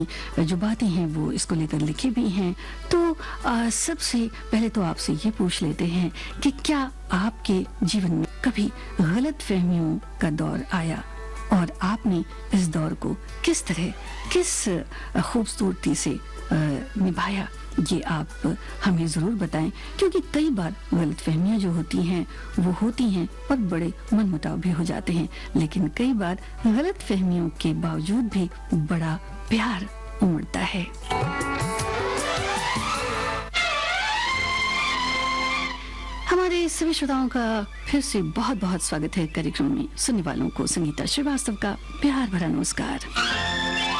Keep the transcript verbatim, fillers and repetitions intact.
जो बातें हैं वो इसको लेकर लिखी भी हैं। तो आ, सबसे पहले तो आपसे ये पूछ लेते हैं कि क्या आपके जीवन में कभी गलत फहमियों का दौर आया और आपने इस दौर को किस तरह, किस खूबसूरती से आ, निभाया, ये आप हमें ज़रूर बताएं। क्योंकि कई बार गलत फहमियाँ जो होती हैं वो होती हैं और बड़े मनमुटाव भी हो जाते हैं, लेकिन कई बार गलत फहमियों के बावजूद भी बड़ा प्यार उमड़ता है। हमारे सभी श्रोताओं का फिर से बहुत बहुत स्वागत है कार्यक्रम में। सुनने वालों को संगीता श्रीवास्तव का प्यार भरा नमस्कार।